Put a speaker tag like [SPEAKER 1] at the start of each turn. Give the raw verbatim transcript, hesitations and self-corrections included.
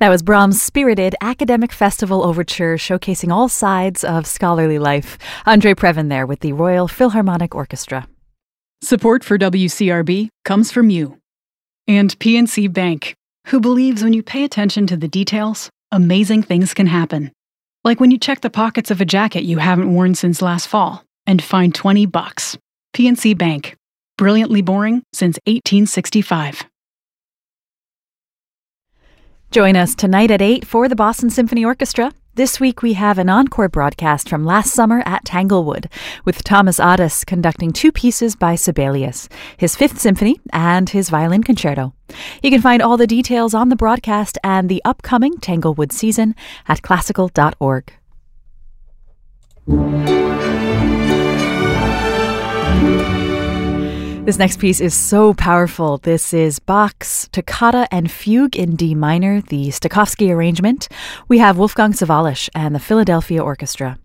[SPEAKER 1] That was Brahms' spirited academic festival overture showcasing all sides of scholarly life. Andre Previn there with the Royal Philharmonic Orchestra.
[SPEAKER 2] Support for W C R B comes from you. And P N C Bank, who believes when you pay attention to the details, amazing things can happen. Like when you check the pockets of a jacket you haven't worn since last fall and find twenty bucks. P N C Bank. Brilliantly boring since eighteen sixty-five.
[SPEAKER 1] Join us tonight at eight for the Boston Symphony Orchestra. This week we have an encore broadcast from last summer at Tanglewood, with Thomas Adès conducting two pieces by Sibelius, his Fifth Symphony and his Violin Concerto. You can find all the details on the broadcast and the upcoming Tanglewood season at classical dot org. This next piece is so powerful. This is Bach's Toccata and Fugue in D minor, the Stokowski arrangement. We have Wolfgang Sawallisch and the Philadelphia Orchestra.